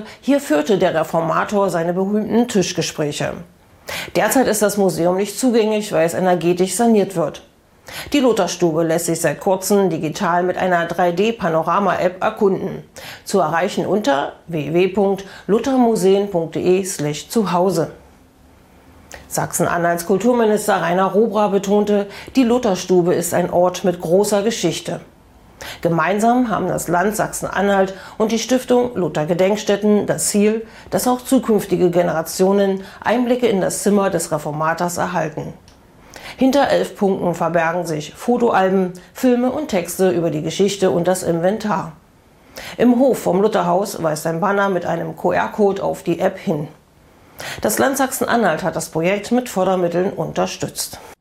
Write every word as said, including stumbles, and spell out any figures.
Hier führte der Reformator seine berühmten Tischgespräche. Derzeit ist das Museum nicht zugänglich, weil es energetisch saniert wird. Die Lutherstube lässt sich seit kurzem digital mit einer drei D Panorama-App erkunden. Zu erreichen unter w w w punkt luthermuseen punkt de slash zuhause. Sachsen-Anhalts Kulturminister Rainer Robra betonte, die Lutherstube ist ein Ort mit großer Geschichte. Gemeinsam haben das Land Sachsen-Anhalt und die Stiftung Luther Gedenkstätten das Ziel, dass auch zukünftige Generationen Einblicke in das Zimmer des Reformators erhalten. Hinter elf Punkten verbergen sich Fotoalben, Filme und Texte über die Geschichte und das Inventar. Im Hof vom Lutherhaus weist ein Banner mit einem Q R-Code auf die App hin. Das Land Sachsen-Anhalt hat das Projekt mit Fördermitteln unterstützt.